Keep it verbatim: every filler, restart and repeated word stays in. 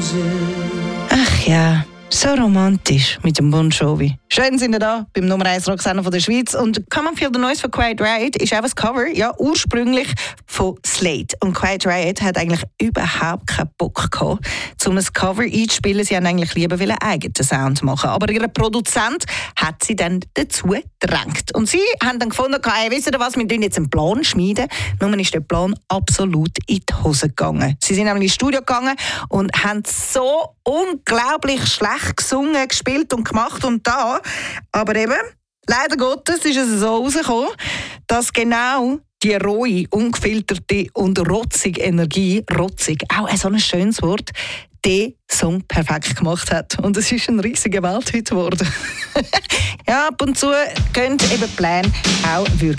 Ach ja, so romantisch mit dem Bon Jovi. Schön sind wir da beim Nummer eins Rocksender von der Schweiz. Und Come on Feel the Noise von Quiet Riot ist auch ein Cover, ja, ursprünglich von Slade. Und Quiet Riot hat eigentlich überhaupt keinen Bock gehabt, um ein Cover einzuspielen. Sie haben eigentlich lieber einen eigenen Sound machen. Aber ihr Produzent hat sie dann dazu gedrängt. Und sie haben dann gefunden, hey, wisst ihr was, wir schmieden jetzt einen Plan schmieden. Nun ist der Plan absolut in die Hose gegangen. Sie sind nämlich ins Studio gegangen und haben so unglaublich schlecht gesungen, gespielt und gemacht und da. Aber eben, leider Gottes ist es so rausgekommen, dass genau die rohe, ungefilterte und rotzige Energie, rotzig, auch so ein schönes Wort, den Song perfekt gemacht hat. Und es ist ein riesiger Welthit geworden. Ja, ab und zu können eben Pläne auch wirklich